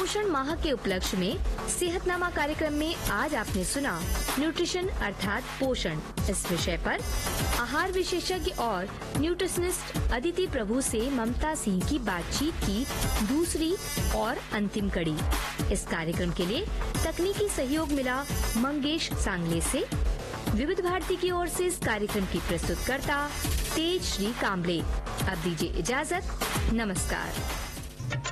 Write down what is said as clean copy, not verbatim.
पोषण माह के उपलक्ष्य में सेहतनामा कार्यक्रम में आज आपने सुना न्यूट्रिशन अर्थात पोषण इस विषय पर आहार विशेषज्ञ और न्यूट्रिशनिस्ट अदिति प्रभु से ममता सिंह की बातचीत की दूसरी और अंतिम कड़ी। इस कार्यक्रम के लिए तकनीकी सहयोग मिला मंगेश सांगले से। विविध भारती की ओर से इस कार्यक्रम की प्रस्तुतकर्ता तेज श्री काम्बले। अब दीजिए इजाजत, नमस्कार।